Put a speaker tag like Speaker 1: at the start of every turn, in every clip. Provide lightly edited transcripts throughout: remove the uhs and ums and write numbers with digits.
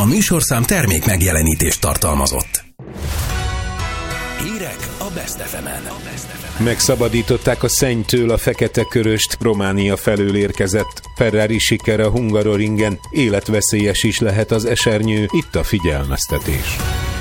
Speaker 1: A műsorszám termék megjelenítést tartalmazott. Hírek a Best FM-en.
Speaker 2: Megszabadították a szennytől a fekete köröst, Románia felől érkezett. Ferrari siker a Hungaroringen, életveszélyes is lehet az esernyő, itt a figyelmeztetés.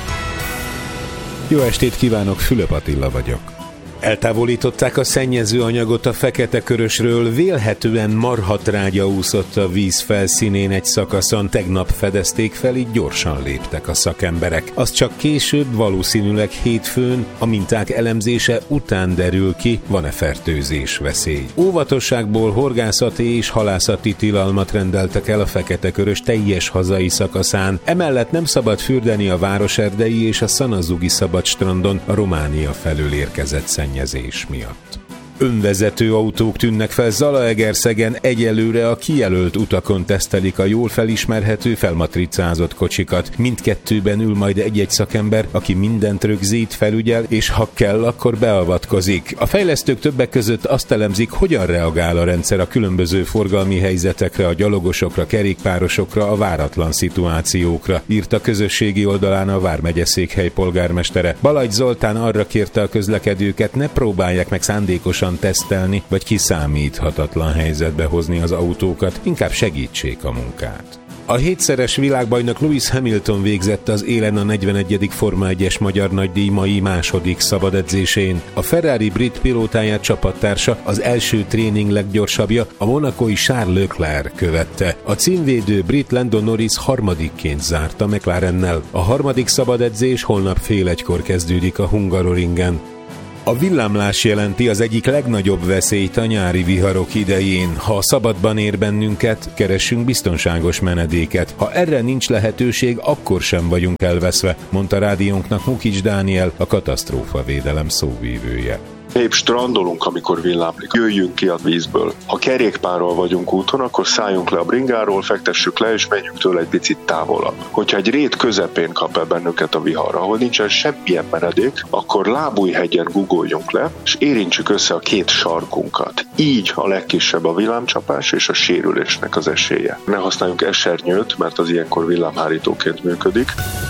Speaker 2: Jó estét kívánok, Fülöp Attila vagyok. Eltávolították a szennyező anyagot a fekete körösről, vélhetően marhatrágya úszott a víz felszínén egy szakaszon. Tegnap fedezték fel, így gyorsan léptek a szakemberek. Az csak később, valószínűleg hétfőn, a minták elemzése után derül ki, van-e fertőzés veszély. Óvatosságból horgászati és halászati tilalmat rendeltek el a fekete körös teljes hazai szakaszán. Emellett nem szabad fürdeni a Városerdei és a Szanazugi szabadstrandon a Románia felől érkezett szennyezés miatt. Önvezető autók tűnnek fel Zalaegerszegen, egyelőre a kijelölt utakon tesztelik a jól felismerhető, felmatricázott kocsikat. Mindkettőben ül majd egy-egy szakember, aki mindent rögzít, felügyel, és ha kell, akkor beavatkozik. A fejlesztők többek között azt elemzik, hogyan reagál a rendszer a különböző forgalmi helyzetekre, a gyalogosokra, kerékpárosokra, a váratlan szituációkra, írt a közösségi oldalán a Vármegye székhely polgármestere. Balagy Zoltán arra kérte a közlekedőket, ne próbálják meg szándékosan tesztelni, vagy kiszámíthatatlan helyzetbe hozni az autókat, inkább segítsék a munkát. A 7-szeres világbajnok Lewis Hamilton végzett az élen a 41. Forma 1-es magyar nagydíj mai második szabadedzésén. A Ferrari brit pilótáját csapattársa, az első tréning leggyorsabbja, a monacói Charles Leclerc követte. A címvédő brit Lando Norris harmadikként zárta McLarennel. A harmadik szabadedzés holnap fél egykor kezdődik a Hungaroringen. A villámlás jelenti az egyik legnagyobb veszélyt a nyári viharok idején. Ha szabadban ér bennünket, keressünk biztonságos menedéket. Ha erre nincs lehetőség, akkor sem vagyunk elveszve, mondta rádiónknak Mukics Dániel, a katasztrófavédelem szóvívője.
Speaker 3: Épp strandolunk, amikor villámlik. Jöjjünk ki a vízből. Ha kerékpárral vagyunk úton, akkor szálljunk le a bringáról, fektessük le, és menjünk tőle egy picit távolabb. Hogyha egy rét közepén kap el bennünket a vihar, ahol nincsen semmilyen menedék, akkor lábújhegyen guggoljunk le, és érintsük össze a két sarkunkat. Így a legkisebb a villámcsapás és a sérülésnek az esélye. Ne használjunk esernyőt, mert az ilyenkor villámhárítóként működik.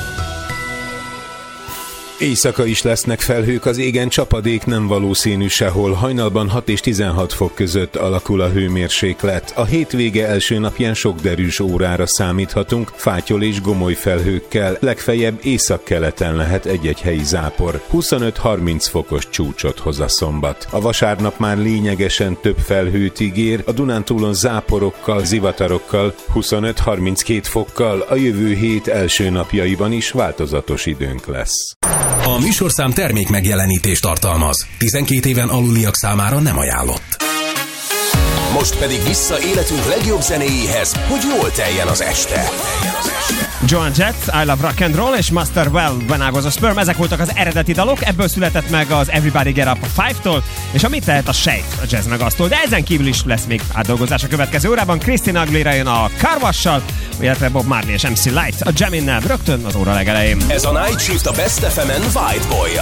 Speaker 2: Éjszaka is lesznek felhők, az égen csapadék nem valószínű sehol. Hajnalban 6 és 16 fok között alakul a hőmérséklet. A hétvége első napján sok derűs órára számíthatunk, fátyol és gomoly felhőkkel. Legfeljebb északkeleten lehet egy-egy helyi zápor. 25-30 fokos csúcsot hoz a szombat. A vasárnap már lényegesen több felhőt ígér, a Dunántúlon záporokkal, zivatarokkal, 25-32 fokkal, a jövő hét első napjaiban is változatos időnk lesz.
Speaker 1: A műsorszám termék megjelenítést tartalmaz. 12 éven aluliak számára nem ajánlott. Most pedig vissza életünk legjobb zenéjéhez, hogy jól teljen az este.
Speaker 4: Joan Jett, I Love Rock and Roll és Master Well, When I Was a Sperm, ezek voltak az eredeti dalok, ebből született meg az Everybody Get Up a Five-tól, és a Mit tehet a sejt a Jazz Megasztól, de ezen kívül is lesz még átdolgozás a következő órában. Christina Aguilera jön a Car Wash-sal, illetve Bob Marley és MC Light a Jaminnel rögtön az óra legelején.
Speaker 1: Ez a Night Shift a Best FM-en White Boy-jal.